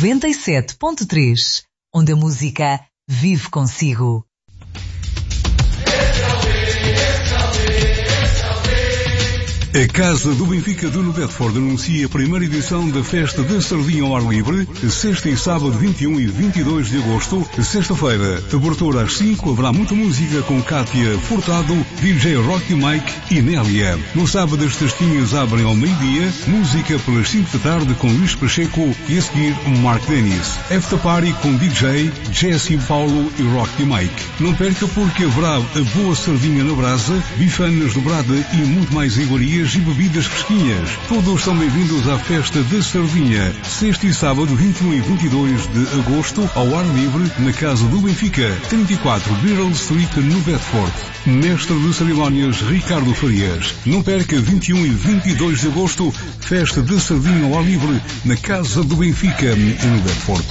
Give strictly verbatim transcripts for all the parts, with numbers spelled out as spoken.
noventa e sete ponto três, onde a música vive consigo. A Casa do Benfica de No Bedford anuncia a primeira edição da Festa da Sardinha ao Ar Livre, sexta e sábado vinte e um e vinte e dois de agosto. Sexta-feira, abertura às cinco, haverá muita música com Kátia Furtado, D J Rocky Mike e Nélia. No sábado as festinhas abrem ao meio-dia, música pelas cinco da tarde com Luís Pacheco e a seguir Mark Dennis. After Party com D J, Jesse Paulo e Rocky Mike. Não perca porque haverá a boa sardinha na brasa, bifanas dobrada e muito mais iguarias e bebidas fresquinhas. Todos são bem-vindos à Festa da Sardinha, sexta e sábado vinte e um e vinte e dois de agosto, ao ar livre, na Casa do Benfica, trinta e quatro Beryl Street, no Bedford. Mestre de cerimónias Ricardo Farias. Não perca vinte e um e vinte e dois de agosto, Festa da Sardinha ao ar livre, na Casa do Benfica, no Bedford.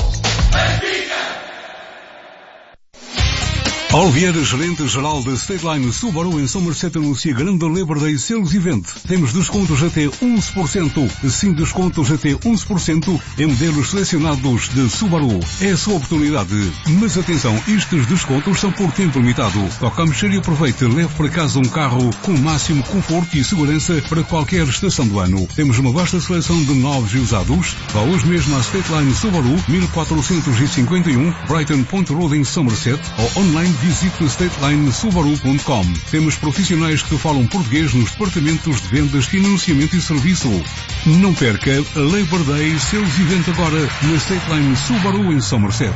Paulo Vieira, gerente-geral da State Line Subaru em Somerset, anuncia grande Labor Day Sales Event. Temos descontos até onze por cento. Sim, descontos até onze por cento em modelos selecionados de Subaru. É a sua oportunidade. Mas atenção, estes descontos são por tempo limitado. Toque a mexer e aproveite. Leve para casa um carro com o máximo conforto e segurança para qualquer estação do ano. Temos uma vasta seleção de novos e usados. Vá hoje mesmo à State Line Subaru, mil quatrocentos e cinquenta e um, Brighton Point Road em Somerset, ou online visite stateline subaru ponto com. Temos profissionais que falam português nos departamentos de vendas, financiamento e serviço. Não perca a Labor Day Sales Event agora na Stateline Subaru em Somerset.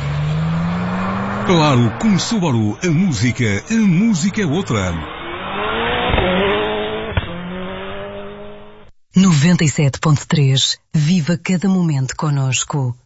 Claro, com Subaru, a música, a música é outra. noventa e sete ponto três. Viva cada momento connosco.